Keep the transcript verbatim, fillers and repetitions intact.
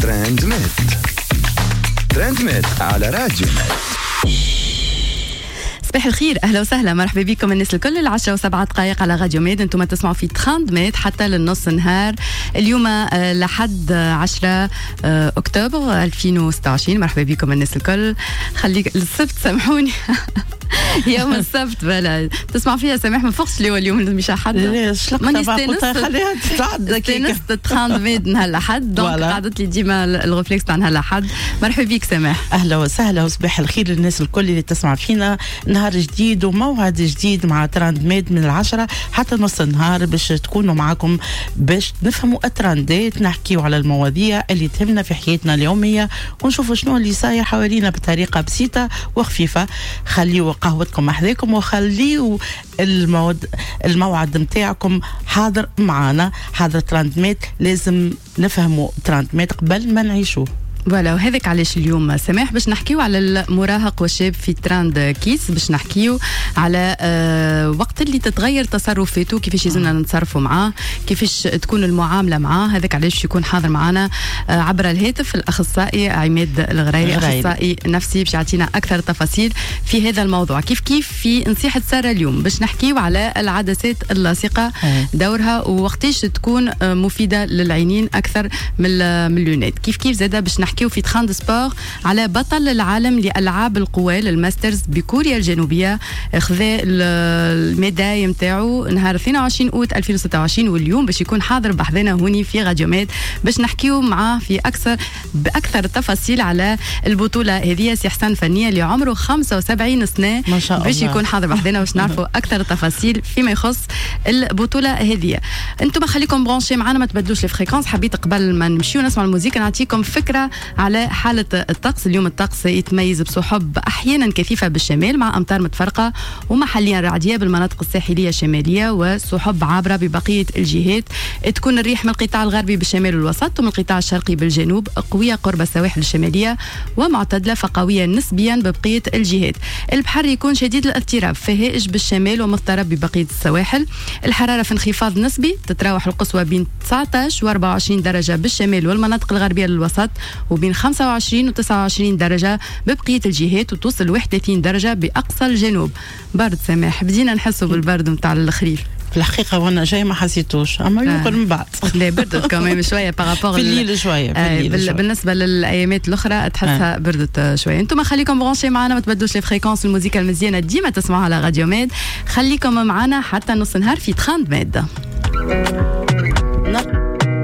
ترند ميت. ترند ميت على راديو صباح الخير، اهلا وسهلا، مرحبا بكم الناس الكل. العشرة وسبعة دقائق على راديو ميد، انتم تسمعوا في ترند ميت حتى للنص نهار اليوم لحد عشرة اكتوبر ألفين وستة وعشرين. مرحبا بكم الناس الكل. خليك السبت، سامحوني يوم السبت بلا تسمع فيها سامح ما فوقش اللي هو اليوم مش حد ماني استانست خليها تتعدى استانست ترند ميد نهار الاحد، دونك قعدت لي ديما الريفلكس تاع نهار الاحد. مرحبا بك سامح. اهلا وسهلا وصباح الخير للناس الكل اللي تسمع فينا. نهار جديد وموعد جديد مع ترند ميد من العشرة حتى نص النهار باش تكونوا معكم باش نفهموا الترندات، نحكيوا على المواضيع اللي تهمنا في حياتنا اليوميه ونشوفوا شنو اللي صاير حوالينا بطريقه بسيطه وخفيفه. خليوا قهوتكم احذاكم وخليوا الموعد الموعد نتاعكم حاضر معنا. حاضر ترند ميت، لازم نفهموا ترند ميت قبل ما نعيشوه. فوالا، وهذاك علاش اليوم سماح باش نحكيو على المراهق والشاب في تراند كيس، باش نحكيو على آه وقت اللي تتغير تصرفاته، كيفاش يلزمنا نتصرفوا معاه، كيفاش تكون المعامله معاه. هذاك علاش يكون حاضر معنا آه عبر الهاتف الاخصائي عماد الغريري، اخصائي نفسي، باش يعطينا اكثر تفاصيل في هذا الموضوع. كيف كيف في نصيحه ساره اليوم باش نحكيو على العدسات اللاصقه، دورها ووقتاش تكون مفيده للعينين اكثر من من اللونات. كيف كيف زاده باش نحكي وفي ترند سبور على بطل العالم لألعاب القوى الماسترز بكوريا الجنوبية، خذا الميداي نتاعو نهار اثنين وعشرين أوت ألفين وستة وعشرين، واليوم باش يكون حاضر بحذنا هوني في راديو ميد باش نحكيو معاه في أكثر بأكثر تفاصيل على البطولة هذه. سي حسن فنية اللي عمره خمسة وسبعين سنة ما شاء الله باش يكون حاضر بحذنا باش نعرفوا أكثر تفاصيل فيما يخص البطولة هذه. انتم خليكم برونشي معنا، ما تبدلوش الفريكونس. حبيت قبل ما نمشيو نسمع الموسيقى نعطيكم فكرة على حالة الطقس. اليوم الطقس يتميز بسحب أحيانا كثيفة بالشمال مع أمطار متفرقة ومحليا رعدية بالمناطق الساحلية الشمالية، وسحب عابرة ببقية الجهات. تكون الريح من القطاع الغربي بالشمال والوسط ومن القطاع الشرقي بالجنوب، قوية قرب السواحل الشمالية ومعتدلة فقوية نسبيا ببقية الجهات. البحر يكون شديد الاضطراب فهائج بالشمال ومضطرب ببقية السواحل. الحرارة في انخفاض نسبي، تتراوح القصوى بين تسعة عشر و أربعة وعشرين درجة بالشمال والمناطق الغربية للوسط، وبين خمسة وعشرين و تسعة وعشرين درجة ببقية الجهات، وتوصل واحد وثلاثين درجة بأقصى الجنوب. برد سماح، بدينا نحسوا بالبرد متاع الخريف في الحقيقة، وانا جاي ما حسيتوش، اما يمكن من بعد لا بردت كمان شوية بارابور في الليل شوية, في الليل آه شوية. بالنسبة للأيامات الأخرى تحسها آه. بردت شوية. انتم خليكم برونشي معنا، ما تبدلوش الفريكونس. الموسيقى المزيانة ديما تسمعوها على راديو ميد. خليكم معنا حتى نص نهار في ترند ميد.